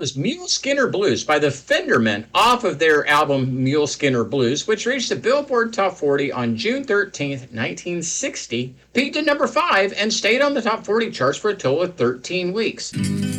was Mule Skinner Blues by the Fendermen off of their album Mule Skinner Blues, which reached the Billboard Top 40 on June 13th, 1960, peaked at number 5, and stayed on the Top 40 charts for a total of 13 weeks.